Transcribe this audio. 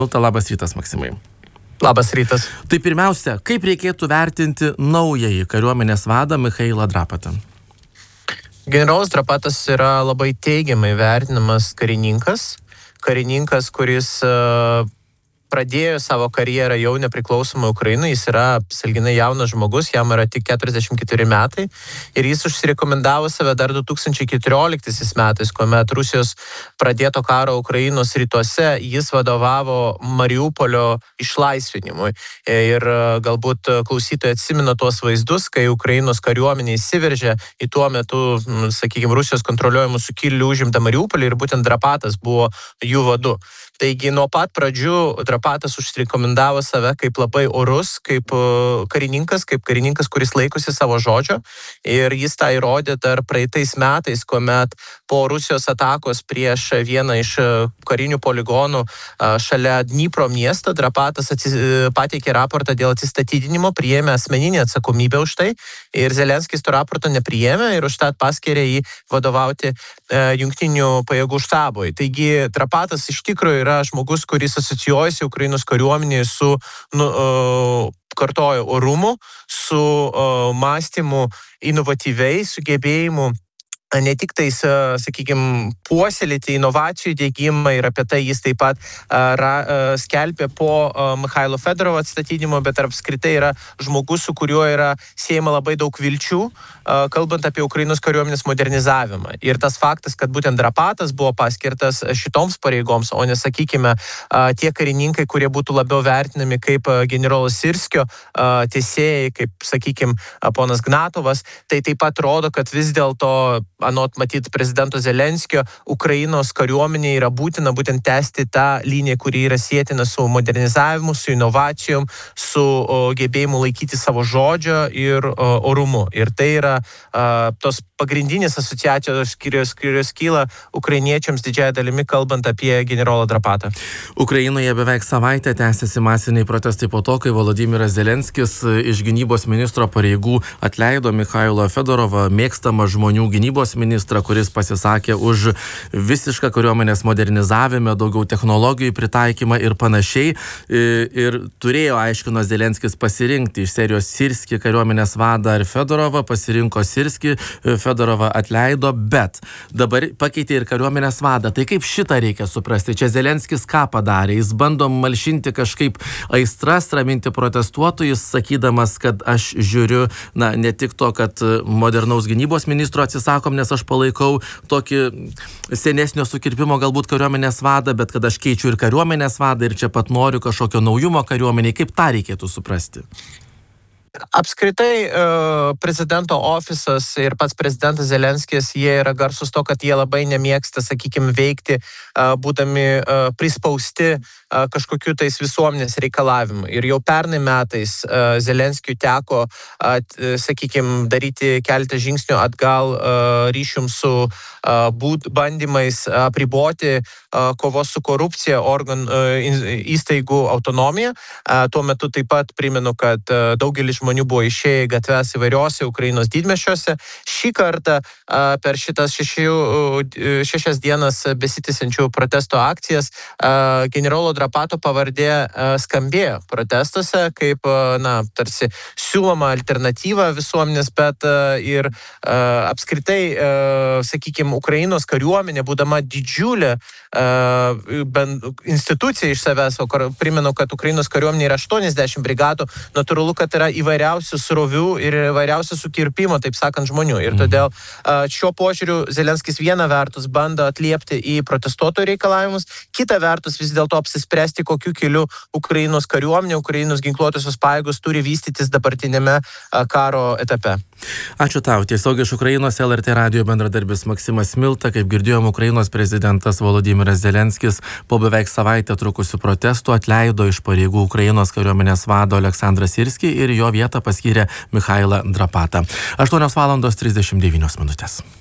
Labas rytas, Maksimai. Labas rytas. Tai pirmiausia, kaip reikėtų vertinti naująjį kariuomenės vadą Michailą Drapatą? Generolas Drapatas yra labai teigiamai vertinamas karininkas, kuris pradėjo savo karjerą jau nepriklausomai Ukrainai. Jis yra sąlyginai jaunas žmogus, jam yra tik 44 metai ir jis užsirekomendavo save dar 2014 metais, kuomet Rusijos pradėto karo Ukrainos rytuose jis vadovavo Mariupolio išlaisvinimui. Ir galbūt klausytojai atsimena tuos vaizdus, kai Ukrainos kariuomenė įsiveržė į tuo metu, sakykime, Rusijos kontroliuojamų sukilėlių užimtą Mariupolį ir būtent Drapatas buvo jų vadu. Taigi nuo pat pradžių Drapatas užsirekomendavo save kaip labai orus, kaip karininkas, kuris laikosi savo žodžio. Ir jis tą įrodė dar praeitais metais, kuomet po Rusijos atakos prieš vieną iš karinių poligonų šalia Dnipro miesto Drapatas pateikė raportą dėl atsistatydinimo, priėmė asmeninę atsakomybę už tai ir Zelenskis to raporto nepriėmė ir užtat paskyrė jį vadovauti jungtinių pajėgų štabui. Taigi Drapatas iš tikrųjų yra žmogus, kuris asocijuojasi Ukrainos kariuomenėje su, kartoju, orumu, su mąstymu inovatyviai, sugebėjimu ne tik tais, sakykime, puoselėti inovacijų diegimą ir apie tai jis taip pat skelbė po Michailo Fedorovo atstatydinimo, bet apskritai yra žmogus, su kuriuo yra siejama labai daug vilčių, kalbant apie Ukrainos kariuomenės modernizavimą. Ir tas faktas, kad būtent Drapatas buvo paskirtas šitoms pareigoms, o ne, sakykime, tie karininkai, kurie būtų labiau vertinami kaip generolas Sirskio teisėjai, kaip, sakykime, ponas Gnatovas, tai taip pat rodo, kad vis dėlto anot matyti prezidento Zelenskio, Ukrainos kariuomenė yra būtina būtent tęsti tą liniją, kuri yra sietina su modernizavimu, su inovacijom, su gebėjimu laikyti savo žodžio ir orumu. Ir tai yra tos pagrindinės asociacijos, kurios kyla ukrainiečiams didžiąją dalimi, kalbant apie generolą Drapatą. Ukrainoje beveik savaitę tęsiasi masiniai protestai po to, kai Volodymyras Zelenskis iš gynybos ministro pareigų atleido Michailą Fedorovą, mėgstamą žmonių gynybos ministrą, kuris pasisakė už visišką kariuomenės modernizavimą, daugiau technologijų pritaikymą ir panašiai. Ir turėjo, aiškino Zelenskis, pasirinkti iš serijos Sirskį kariuomenės vadą ar Fedorovą, pasirinko Sirskį, Fedorovą atleido, bet dabar pakeitė ir kariuomenės vadą. Tai kaip šitą reikia suprasti? Čia Zelenskis ką padarė? Jis bando malšinti kažkaip aistras, raminti protestuotojus, sakydamas, kad aš žiūriu, ne tik to, kad modernaus gynybos ministro atsisakom, nes aš palaikau tokį senesnio sukirpimo galbūt kariuomenės vadą, bet kad aš keičiu ir kariuomenės vadą ir čia pat noriu kažkokio naujumo kariuomeniai. Kaip tą reikėtų suprasti? Apskritai prezidento ofisas ir pats prezidentas Zelenskis, jie yra garsus to, kad jie labai nemėgsta, sakykime, veikti, būdami prispausti kažkokiu tais visuomenės reikalavimu. Ir jau pernai metais Zelenskiui teko, sakykime, daryti keletą žingsnių atgal ryšium su bandymais apriboti kovos su korupcija įstaigų autonomiją. Tuo metu taip pat primenu, kad daugelis žmonių buvo išėję į gatves įvairiose Ukrainos didmiesčiuose. Šį kartą per šitas 6 dienas besitęsiančių protesto akcijas generolo Drapato pavardė skambėjo protestuose kaip, tarsi siūloma alternatyva visuomenės, bet ir apskritai, sakykime, Ukrainos kariuomenė, būdama didžiulė institucija iš savęs, primenu, kad Ukrainos kariuomenė yra 80 brigadų, natūralu, kad yra įvairiausių srovių ir įvairiausių sukirpimo, taip sakant, žmonių. Ir todėl šiuo požiūriu Zelenskis viena vertus bando atliepti į protestuotojų reikalavimus, kita vertus vis dėlto apsispręsti, kokiu keliu Ukrainos kariuomenė, Ukrainos ginkluotosios pajėgos turi vystytis dabartinėme karo etape. Ačiū tau. Tiesiog iš Ukrainos LRT radijo bendradarbis Maksimas Milta. Kaip girdėjom, Ukrainos prezidentas Volodymyras Zelenskis po beveik savaitę trukusių protestų atleido iš pareigų Ukrainos kariuomenės vado Aleksandrą Sirskį ir jo vietą paskyrė Michailą Drapatą. 8:39 min.